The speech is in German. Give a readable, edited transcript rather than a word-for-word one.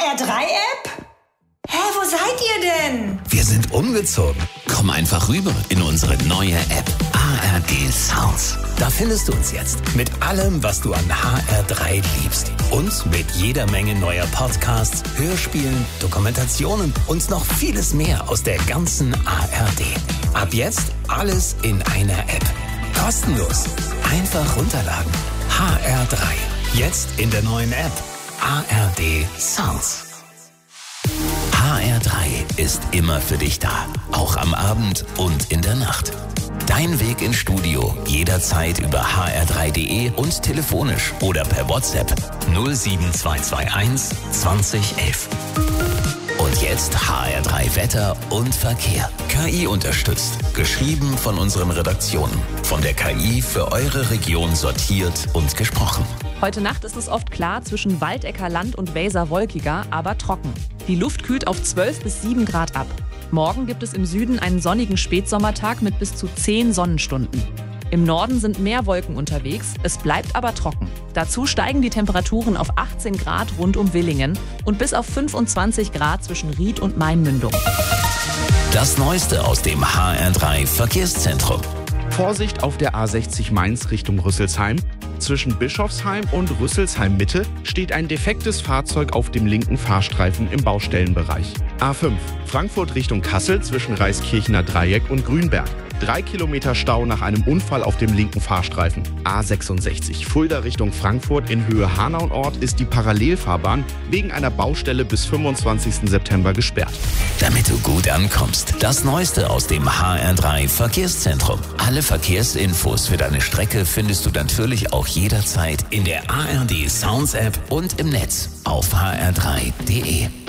HR3-App? Hä, wo seid ihr denn? Wir sind umgezogen. Komm einfach rüber in unsere neue App ARD Sounds. Da findest du uns jetzt mit allem, was du an HR3 liebst. Und mit jeder Menge neuer Podcasts, Hörspielen, Dokumentationen und noch vieles mehr aus der ganzen ARD. Ab jetzt alles in einer App. Kostenlos. Einfach runterladen. HR3. Jetzt in der neuen App ARD Sounds. HR3 ist immer für dich da, auch am Abend und in der Nacht. Dein Weg ins Studio jederzeit über hr3.de und telefonisch oder per WhatsApp 07221 2011. Und jetzt HR3 Wetter und Verkehr. KI unterstützt. Geschrieben von unseren Redaktionen. Von der KI für eure Region sortiert und gesprochen. Heute Nacht ist es oft klar zwischen Waldecker Land und Weser wolkiger, aber trocken. Die Luft kühlt auf 12 bis 7 Grad ab. Morgen gibt es im Süden einen sonnigen Spätsommertag mit bis zu 10 Sonnenstunden. Im Norden sind mehr Wolken unterwegs, es bleibt aber trocken. Dazu steigen die Temperaturen auf 18 Grad rund um Willingen und bis auf 25 Grad zwischen Ried und Mainmündung. Das Neueste aus dem HR3 Verkehrszentrum. Vorsicht auf der A60 Mainz Richtung Rüsselsheim. Zwischen Bischofsheim und Rüsselsheim Mitte steht ein defektes Fahrzeug auf dem linken Fahrstreifen im Baustellenbereich. A5 Frankfurt Richtung Kassel zwischen Reiskirchener Dreieck und Grünberg. 3 Kilometer Stau nach einem Unfall auf dem linken Fahrstreifen. A66 Fulda Richtung Frankfurt in Höhe Hanauort ist die Parallelfahrbahn wegen einer Baustelle bis 25. September gesperrt. Damit du gut ankommst, das Neueste aus dem HR3 Verkehrszentrum. Alle Verkehrsinfos für deine Strecke findest du natürlich auch jederzeit in der ARD Sounds App und im Netz auf hr3.de.